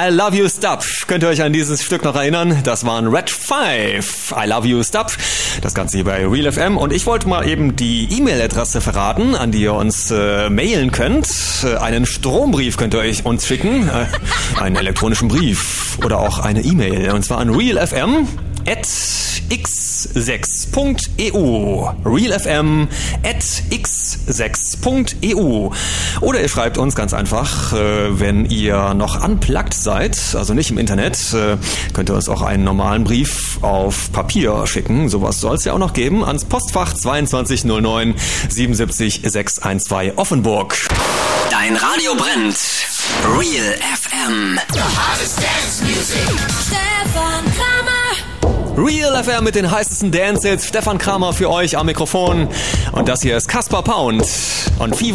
I Love You Stop. Könnt ihr euch an dieses Stück noch erinnern? Das waren Red 5. I Love You Stop. Das Ganze hier bei Real FM. Und ich wollte mal eben die E-Mail-Adresse verraten, an die ihr uns mailen könnt. Einen Strombrief könnt ihr euch uns schicken. Einen elektronischen Brief oder auch eine E-Mail. Und zwar an realfm@x6.eu. realfm@x6.eu. Oder ihr schreibt uns ganz einfach, wenn ihr noch unplugged seid, also nicht im Internet, könnt ihr uns auch einen normalen Brief auf Papier schicken. Sowas soll es ja auch noch geben. Ans Postfach 2209 77 612 Offenburg. Dein Radio brennt. Real FM. The hottest dance music. Stefan Kramer. Real FM mit den heißesten Dance-Hits. Stefan Kramer für euch am Mikrofon. Und das hier ist Kaspar Pound und Fever.